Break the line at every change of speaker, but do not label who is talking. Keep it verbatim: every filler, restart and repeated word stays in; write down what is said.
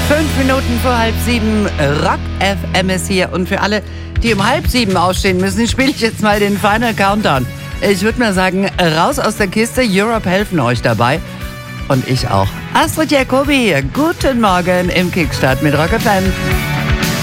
Fünf Minuten vor halb sieben, Rock F M ist hier. Und für alle, die um halb sieben ausstehen müssen, spiele ich jetzt mal den Final Countdown. Ich würde mal sagen, raus aus der Kiste, Europe helfen euch dabei. Und ich auch. Astrid Jacobi, guten Morgen im Kickstart mit Rock F M.